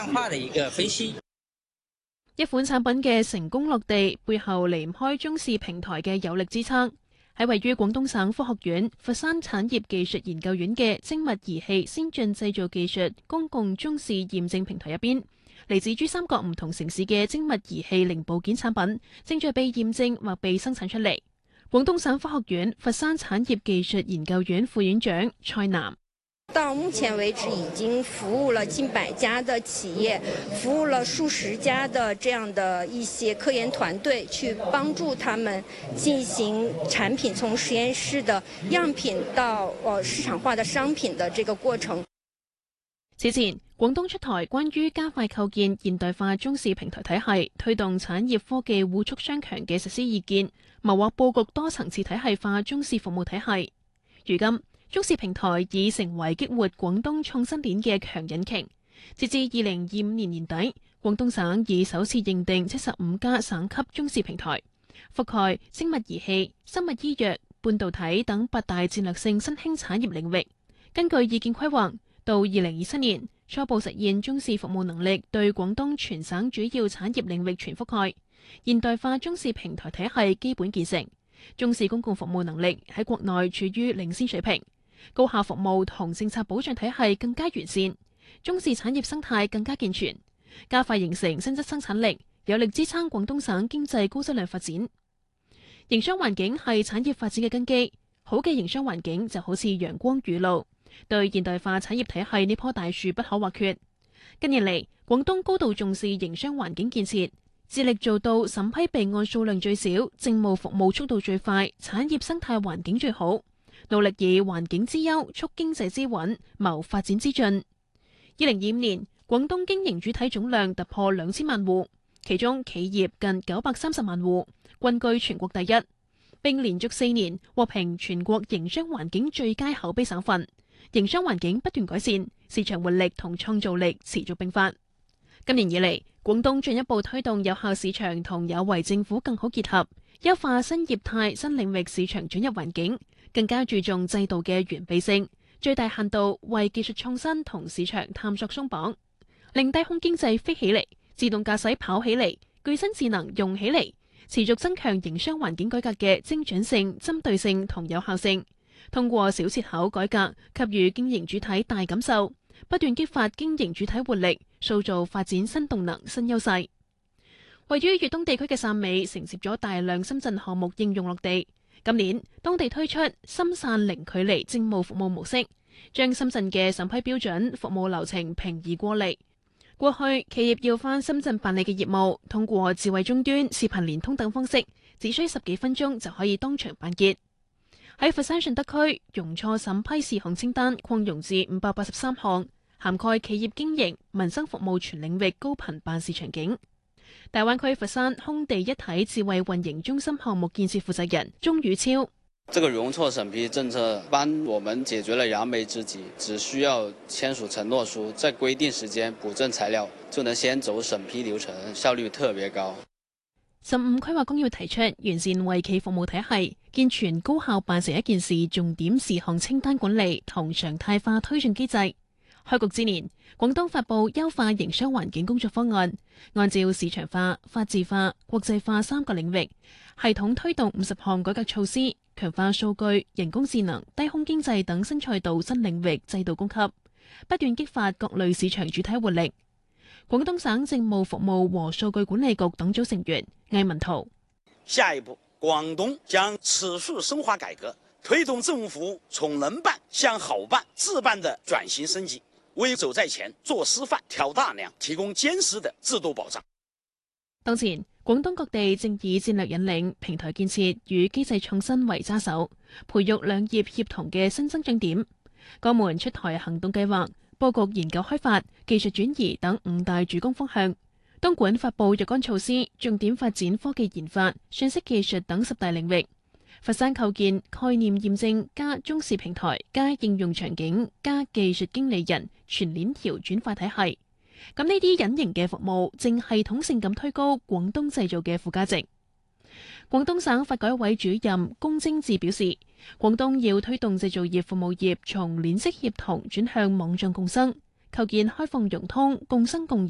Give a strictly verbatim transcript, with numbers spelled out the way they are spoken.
量化的一個分析。 一款產品嘅成功落地，背後離唔開中視平台嘅有力支撐。喺位於廣東省科學院佛山產業技術研究院嘅精密儀器先進製造技術公共中視驗證平台入邊，嚟自珠三角唔同城市嘅精密儀器零部件產品正在被驗證或被生產出嚟。廣東省科學院佛山產業技術研究院副院長蔡南。 到目前為止，已經服務了近百家的企業，服務了數十家的這樣的一些科研團隊，去幫助他們進行產品從實驗室的樣品到呃市場化的商品的這個過程。 此前，廣東出台關於加快構建現代化中視平台體系，推動產業科技互促雙強嘅實施意見，謀劃佈局多層次體系化中視服務體系。如今，中視平台已成為激活廣東創新鏈嘅強引擎。截至二零二五年年底，廣東省已首次認定七十五家省級中視平台，覆蓋精密儀器、生物醫藥、半導體等八大戰略性新興產業領域。根據意見規劃，到二零二七年初步實現中視服務能力對廣東全省主要產業領域全覆蓋，現代化中視平台體系基本建成，中視公共服務能力喺國內處於領先水平。高效服務同政策保障體系更加完善，中視產業生態更加健全，加快形成新質生產力，有力支撐廣東省經濟高質量發展。營商環境係產業發展嘅根基，好嘅營商環境就好似陽光雨露，對現代化產業體系呢棵大樹不可或缺。近年嚟，廣東高度重視營商環境建設，致力做到審批備案數量最少、政務服務速度最快、產業生態環境最好。努力以環境之優促經濟之穩，謀發展之進。二零二五年，廣東經營主體總量突破兩千萬戶，其中企業近九百三十萬戶，均居全國第一，並連續四年獲評全國營商環境最佳口碑省份。營商環境不斷改善，市場活力同創造力持續並發。今年以嚟，廣東進一步推動有效市場同有為政府更好結合，優化新業態、新領域市場准入環境。更加注重制度嘅完備性，最大限度為技術創新同市場探索鬆綁，令低空經濟飛起嚟，自動駕駛跑起嚟，具身智能用起嚟，持續增強營商環境改革嘅精準性、針對性同有效性。通過小切口改革，給予經營主體大感受，不斷激發經營主體活力，塑造發展新動能、新優勢。位於粵東地區嘅汕尾承接咗大量深圳項目應用落地。今年，當地推出深汕零距離政務服務模式，將深圳嘅審批標準、服務流程平移過嚟。過去企業要返深圳辦理嘅業務，通過智慧終端、視頻連通等方式，只需十幾分鐘就可以當場辦結。喺佛山順德區，容錯審批事項清單擴容至五百八十三項，涵蓋企業經營、民生服務全領域高頻辦事場景。大灣區佛山空地一體智慧運營中心項目建設負責人鍾宇超： 這個容錯審批政策幫我們解決了燃眉之急，只需要簽署承諾書，在規定時間補正材料，就能先走審批流程，效率特別高。 十五規劃綱要提出完善為企服務體系，健全高效辦成一件事重點事項清單管理同常態化推進機制。開局之年，廣東發布優化營商環境工作方案，按照市場化、法治化、國際化三個領域，系統推動五十項改革措施，強化數據、人工智能、低空經濟等新賽道新領域制度供給，不斷激發各類市場主體活力。廣東省政務服務和數據管理局黨組成員魏文濤： 下一步，廣東將持續深化改革，推動政務服務從能辦向好辦、自辦的轉型升級，為走在前、做示範、挑大梁提供堅實的制度保障。 當前，廣東各地正以戰略引領、平台建設與機制創新為揸手，培育兩業協同嘅新增長點。各門出台行動計劃，佈局研究開發、技術轉移等五大主攻方向。東莞發布若干措施，重點發展科技研發、信息技術等十大領域。佛山構建概念驗證加中視平台加應用場景加技術經理人全鏈條轉化體系。咁呢啲隱形嘅服務正系統性咁推高廣東製造嘅附加值。廣東省發改委主任龔貞治表示，廣東要推動製造業服務業從鏈式協同轉向網狀共生，構建開放融通、共生共贏